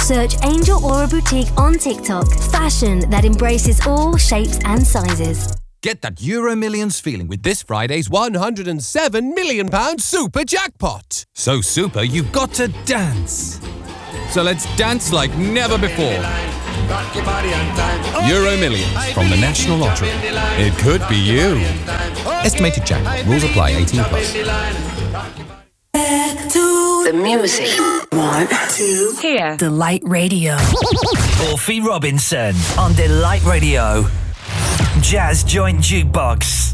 Search Angel Aura Boutique on TikTok. Fashion that embraces all shapes and sizes. Get that Euro Millions feeling with this Friday's £107 million super jackpot. So super, you've got to dance. So let's dance like never before. Euro Millions from the National Lottery. It could be you. Estimated jackpot. Rules apply. 18 plus. Back to the music. 1, 2. Here. Delight Radio. Orphy Robinson on Delight Radio. Jazz Joint Jukebox.